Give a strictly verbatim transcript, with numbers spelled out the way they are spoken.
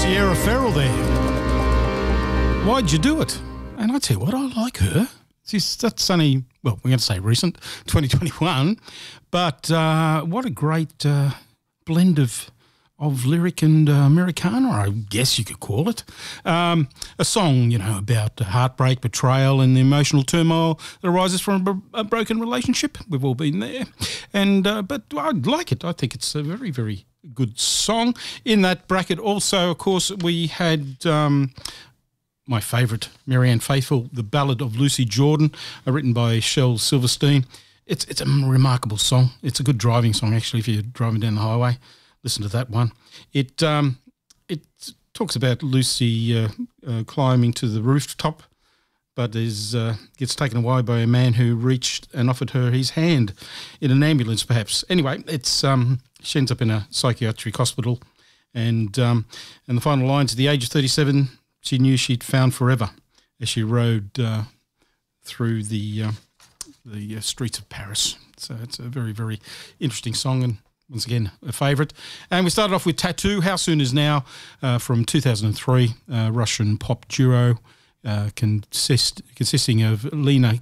Sierra Ferrell there. Why'd you do it? And I tell you what, I like her. She's, that's only, well, we're going to say recent, twenty twenty-one, but uh, what a great uh, blend of of lyric and uh, Americana, I guess you could call it. Um, a song, you know, about heartbreak, betrayal and the emotional turmoil that arises from a, a broken relationship. We've all been there. And uh, but I like it. I think it's a very, very good song. In that bracket also, of course, we had um, my favourite, Marianne Faithfull, The Ballad of Lucy Jordan, uh, written by Shel Silverstein. It's, it's a remarkable song. It's a good driving song, actually, if you're driving down the highway. Listen to that one. It um, it talks about Lucy uh, uh, climbing to the rooftop, but is uh, gets taken away by a man who reached and offered her his hand in an ambulance, perhaps. Anyway, it's um, she ends up in a psychiatric hospital, and um, and the final lines: at the age of thirty-seven, she knew she'd found forever as she rode uh, through the uh, the uh, streets of Paris. So it's a very, very interesting song, and once again, a favourite. And we started off with Tattoo, How Soon Is Now, uh, from two thousand three, uh, Russian pop duo uh, consist, consisting of Lena